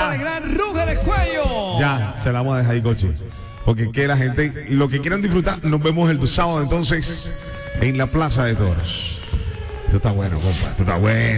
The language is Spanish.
para el gran Ruger Escuello. Ya, se la vamos a dejar ahí, Cochi. Porque que la gente, lo que quieran disfrutar, nos vemos el sábado entonces en la Plaza de Toros. Esto está bueno, compa. Esto está bueno.